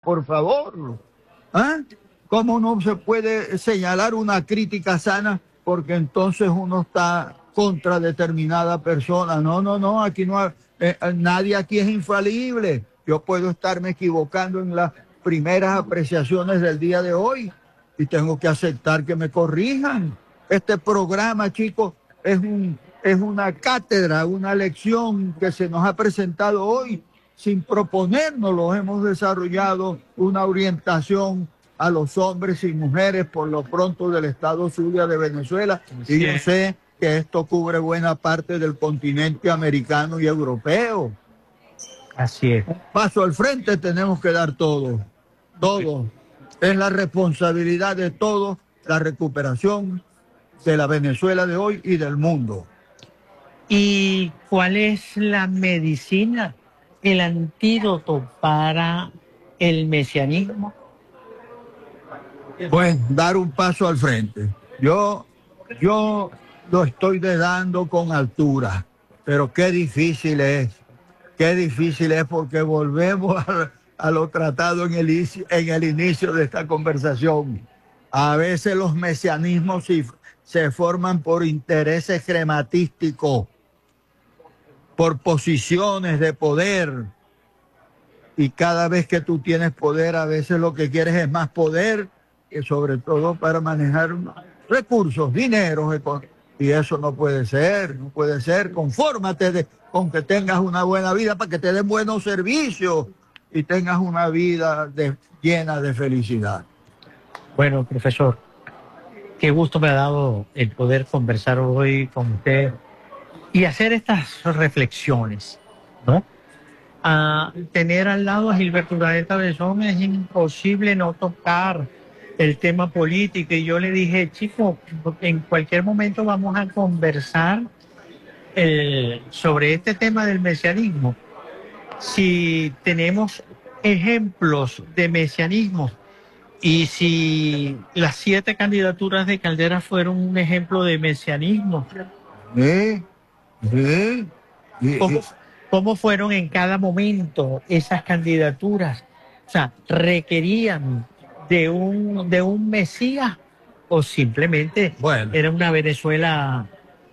por favor. ¿Ah? ¿Cómo no se puede señalar una crítica sana? Porque entonces uno está contra determinada persona. No, no, no, aquí no hay, nadie aquí es infalible. Yo puedo estarme equivocando en las primeras apreciaciones del día de hoy y tengo que aceptar que me corrijan. Este programa, chicos, es una cátedra, una lección que se nos ha presentado hoy sin proponérnoslo. Hemos desarrollado una orientación a los hombres y mujeres por lo pronto del estado Zulia de Venezuela, y yo sé que esto cubre buena parte del continente americano y europeo. Así es. Un paso al frente tenemos que dar todos, todos. Es la responsabilidad de todos la recuperación de la Venezuela de hoy y del mundo. ¿Y cuál es la medicina, el antídoto para el mesianismo? Bueno, dar un paso al frente. Yo lo estoy dando con altura, pero qué difícil es porque volvemos a lo tratado en el inicio de esta conversación. A veces los mesianismos se forman por intereses crematísticos, por posiciones de poder, y cada vez que tú tienes poder, a veces lo que quieres es más poder, y sobre todo para manejar recursos, dinero, y eso no puede ser, no puede ser. Confórmate con que tengas una buena vida para que te den buenos servicios y tengas una vida llena de felicidad. Bueno, profesor, qué gusto me ha dado el poder conversar hoy con usted y hacer estas reflexiones, ¿no? A tener al lado a Gilberto Urdaneta Bessón es imposible no tocar el tema político, y yo le dije, chico, en cualquier momento vamos a conversar sobre este tema del mesianismo. Si tenemos ejemplos de mesianismo y si las 7 candidaturas de Caldera fueron un ejemplo de mesianismo, ¿cómo fueron en cada momento esas candidaturas? O sea, ¿requerían de un Mesías o simplemente era una Venezuela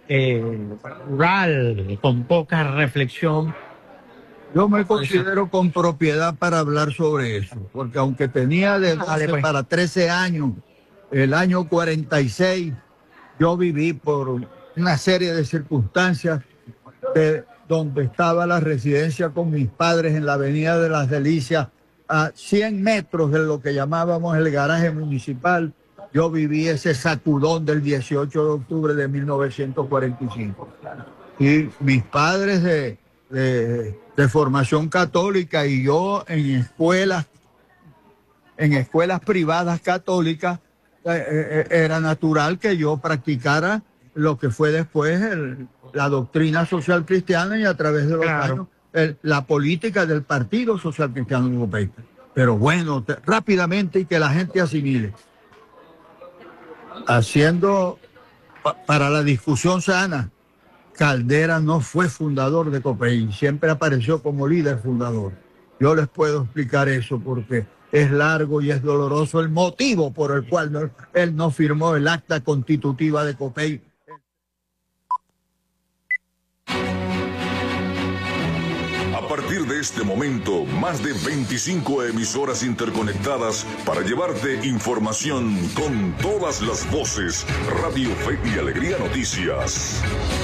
rural, con poca reflexión? Yo me considero con propiedad para hablar sobre eso, porque aunque tenía de 12 para 13 años, el año 46, yo viví por una serie de circunstancias donde estaba la residencia con mis padres en la Avenida de las Delicias, a 100 metros de lo que llamábamos el garaje municipal. Yo viví ese sacudón del 18 de octubre de 1945. Y mis padres de formación católica y yo en escuelas privadas católicas, era natural que yo practicara lo que fue después la doctrina social cristiana y a través de los años la política del Partido Social Cristiano Europeo. Pero bueno, rápidamente, y que la gente asimile. Haciendo para la discusión sana, Caldera no fue fundador de COPEI, siempre apareció como líder fundador. Yo les puedo explicar eso porque es largo y es doloroso el motivo por el cual él no firmó el acta constitutiva de COPEI. A partir de este momento, más de 25 emisoras interconectadas para llevarte información con todas las voces. Radio Fe y Alegría Noticias.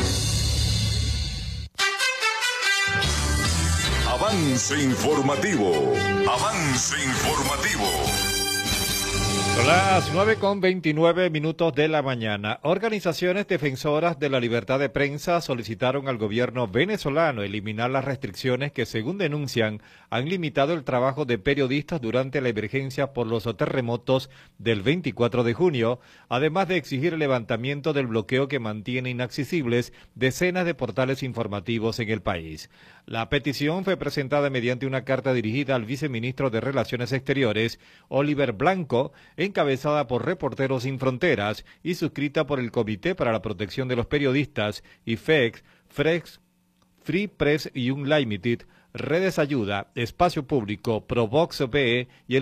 Avance informativo. Avance informativo. Son las 9:29 de la mañana. Organizaciones defensoras de la libertad de prensa solicitaron al gobierno venezolano eliminar las restricciones que, según denuncian, han limitado el trabajo de periodistas durante la emergencia por los terremotos del 24 de junio, además de exigir el levantamiento del bloqueo que mantiene inaccesibles decenas de portales informativos en el país. La petición fue presentada mediante una carta dirigida al viceministro de Relaciones Exteriores, Oliver Blanco, encabezada por Reporteros Sin Fronteras y suscrita por el Comité para la Protección de los Periodistas, IFEX, Free Press Unlimited, Redes Ayuda, Espacio Público, Provox PE y el